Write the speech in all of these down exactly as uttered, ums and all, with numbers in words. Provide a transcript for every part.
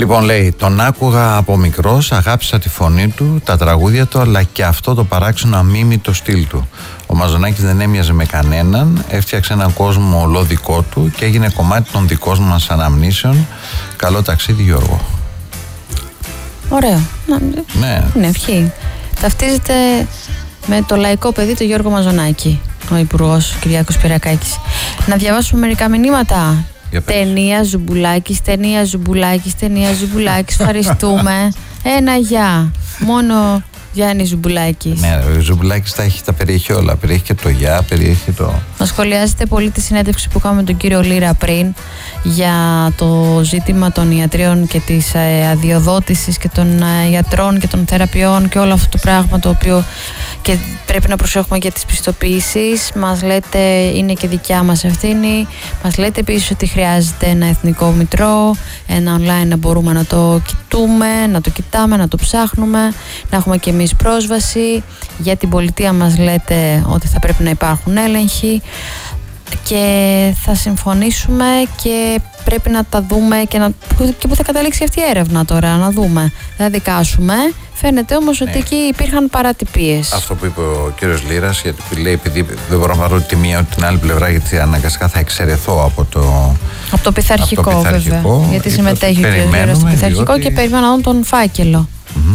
Λοιπόν, λέει, τον άκουγα από μικρός, αγάπησα τη φωνή του, τα τραγούδια του, αλλά και αυτό το παράξενο αμίμητο στυλ του. Ο Μαζονάκης δεν έμοιαζε με κανέναν, έφτιαξε έναν κόσμο ολό δικό του και έγινε κομμάτι των δικών μας αναμνήσεων. Καλό ταξίδι, Γιώργο. Ωραίο. Ναι. Είναι ευχή. Ταυτίζεται με το λαϊκό παιδί του Γιώργο Μαζονάκη, ο Υπουργός Κυριάκος Πυριακάκης. Να διαβάσουμε μερικά μηνύματα. Ταινία Ζουμπουλάκης, ταινία Ζουμπουλάκης, ταινία Ζουμπουλάκης. Ευχαριστούμε. Ένα γεια. Μόνο Γιάννη Ζουμπουλάκης. Ναι, ο Ζουμπουλάκης τα, έχει, τα περιέχει όλα. Περιέχει και το γεια, περιέχει το. Να σχολιάζετε πολύ τη συνέντευξη που κάναμε με τον κύριο Λύρα πριν για το ζήτημα των ιατρίων και της ε, αδειοδότησης και των ε, ιατρών και των θεραπείων και όλο αυτό το πράγμα το οποίο και πρέπει να προσέχουμε για τις πιστοποιήσεις. Μας λέτε είναι και δικιά μας ευθύνη. Μας λέτε επίσης ότι χρειάζεται ένα εθνικό μητρό, ένα online να μπορούμε να το κοιτούμε, να το κοιτάμε, να το ψάχνουμε, να έχουμε και εμείς πρόσβαση. Για την πολιτεία μας λέτε ότι θα πρέπει να υπάρχουν έλεγχοι και θα συμφωνήσουμε και πρέπει να τα δούμε και, να, και που θα καταλήξει αυτή η έρευνα τώρα, να δούμε. Θα δικάσουμε. Φαίνεται όμως ναι. ότι εκεί υπήρχαν παρατυπίες. Αυτό που είπε ο κύριος Λύρας, γιατί λέει επειδή δεν μπορώ να πάρω τη μία ούτε την άλλη πλευρά, γιατί αναγκαστικά θα εξαιρεθώ από το, από το πειθαρχικό, από το πειθαρχικό βέβαια. Γιατί συμμετέχει ο κύριος Λύρας στο πειθαρχικό διότι... και περιμένω να δουν τον φάκελο. Mm-hmm.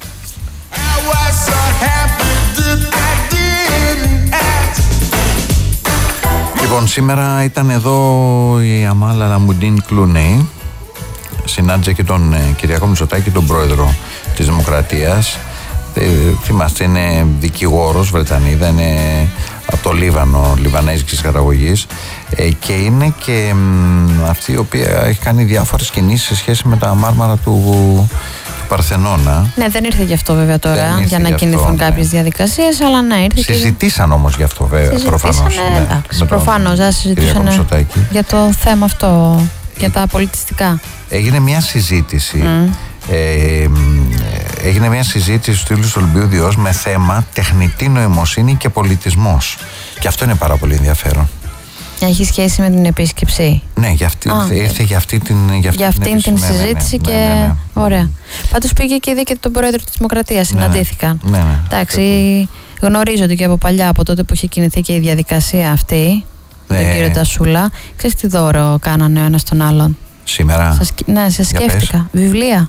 Λοιπόν, σήμερα ήταν εδώ η Αμάλα Λαμπουντίν Κλούνεϊ. Συνάντησε και τον ε, Κυριάκο Μητσοτάκη, τον πρόεδρο της Δημοκρατίας. Ε, θυμάστε, είναι δικηγόρος, Βρετανίδα, είναι από το Λίβανο, λιβανέζικης καταγωγής. Ε, και είναι και μ, αυτή η οποία έχει κάνει διάφορες κινήσεις σε σχέση με τα μάρμαρα του Παρθενώνα. Ναι, δεν ήρθε γι' αυτό βέβαια τώρα για να κινηθούν ναι. κάποιες διαδικασίες, αλλά ναι, ήρθε. Συζητήσαν και... όμως γι' αυτό βέβαια προφανώς. Ναι, εντάξει, προφανώς δεν συζητήσαν για το θέμα αυτό, για τα πολιτιστικά. Έγινε μια συζήτηση. Mm. Ε, έγινε μια συζήτηση στους τίτλους του Ολυμπίου Διός με θέμα τεχνητή νοημοσύνη και πολιτισμός. Και αυτό είναι πάρα πολύ ενδιαφέρον. Έχει σχέση με την επίσκεψη. Ναι, για αυτή, Α, ήρθε για αυτή την, για αυτή για αυτήν την, την συζήτηση ναι, ναι, ναι, και. Ναι, ναι, ναι. Ωραία. Πάντως πήγε και είδε και τον πρόεδρο της Δημοκρατίας, ναι, συναντήθηκαν. Ναι, ναι. Εντάξει, ναι. γνωρίζονται και από παλιά, από τότε που είχε κινηθεί και η διαδικασία αυτή, ναι. τον κύριο Τασούλα. Ξέρεις τι δώρο κάνανε ο ένας τον άλλον. Σήμερα. Σας, ναι, σας σκέφτηκα. Πες. Βιβλία.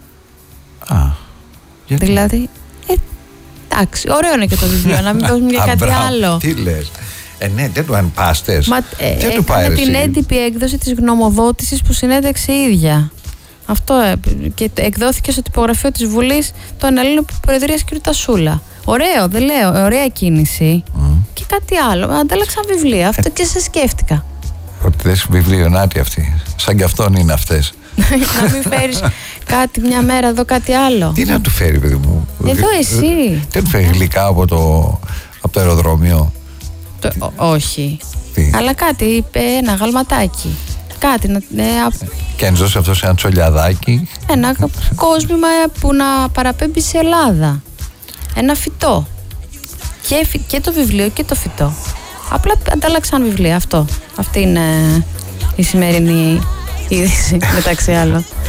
Α. Γιατί? Δηλαδή. Ε, εντάξει, ωραίο είναι και το βιβλίο, να μην δώσουμε για κάτι άλλο. Τι λες. Ε, ναι, δεν του αν πάστες. Μα ε, δεν του έκανε την έντυπη έκδοση της γνωμοδότησης που συνέταξε η ίδια. Αυτό ε, και εκδόθηκε στο τυπογραφείο της Βουλής των Ελλήνων Προεδρίας κ. Τασούλα. Ωραίο, δεν λέω, ωραία κίνηση. Mm. Και κάτι άλλο. Αντάλλαξαν βιβλία. Αυτό ε, και σε σκέφτηκα. Ότι δες βιβλίο, νάτι αυτή. Σαν κι αυτόν είναι αυτές. Να μην φέρεις κάτι μια μέρα εδώ, κάτι άλλο. Τι να του φέρει, παιδί μου. Εδώ εσύ. Δεν του φέρει γλυκά από το, από το αεροδρόμιο. Το, ό, όχι. Τι? Αλλά κάτι, ένα γαλματάκι. Κάτι να. Ε, και αν ζώσει αυτό σε ένα τσολιαδάκι. Ένα κόσμημα που να παραπέμπει σε Ελλάδα. Ένα φυτό. Και, και το βιβλίο και το φυτό. Απλά αντάλλαξαν βιβλία. Αυτό. Αυτή είναι η σημερινή είδηση μεταξύ άλλων.